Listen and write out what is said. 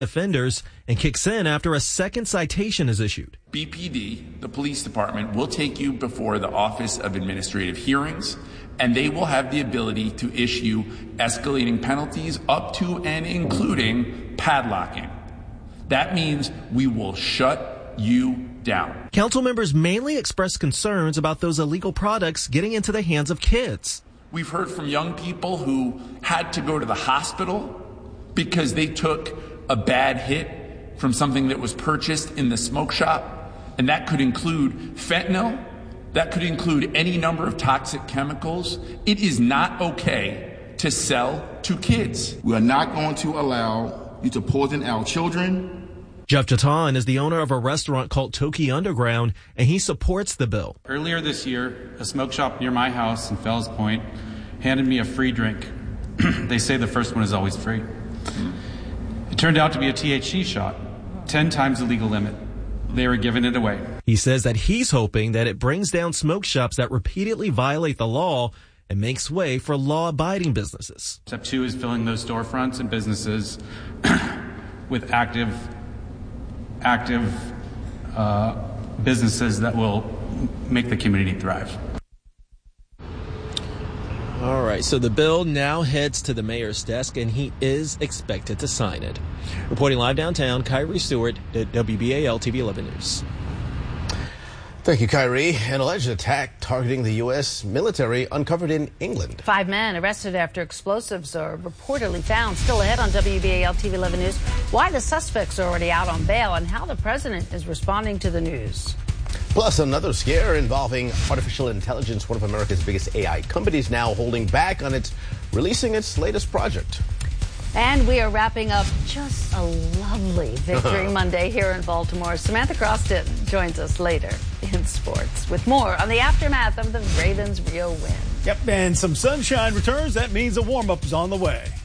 offenders and kicks in after a second citation is issued. BPD, the police department, will take you before the Office of Administrative Hearings, and they will have the ability to issue escalating penalties up to and including padlocking. That means we will shut you down. Council members mainly expressed concerns about those illegal products getting into the hands of kids. We've heard from young people who had to go to the hospital because they took a bad hit from something that was purchased in the smoke shop, and that could include fentanyl, that could include any number of toxic chemicals. It is not okay to sell to kids. We are not going to allow you to poison our children. Jeff Jatan is the owner of a restaurant called Toki Underground, and he supports the bill. Earlier this year, a smoke shop near my house in Fells Point handed me a free drink. They say the first one is always free. It turned out to be a THC shot, 10 times the legal limit. They were giving it away. He says that he's hoping that it brings down smoke shops that repeatedly violate the law and makes way for law-abiding businesses. Step 2 is filling those storefronts and businesses with active businesses that will make the community thrive. All right, so the bill now heads to the mayor's desk, and he is expected to sign it. Reporting live downtown, Kyrie Stewart, WBAL TV 11 News. Thank you, Kyrie. An alleged attack targeting the U.S. military uncovered in England. 5 men arrested after explosives are reportedly found. Still ahead on WBAL TV 11 News, why the suspects are already out on bail and how the president is responding to the news. Plus, another scare involving artificial intelligence. One of America's biggest AI companies now holding back on releasing its latest project. And we are wrapping up just a lovely Victory Monday here in Baltimore. Samantha Croston joins us later in sports with more on the aftermath of the Ravens' Rio win. Yep, and some sunshine returns. That means a warm-up is on the way.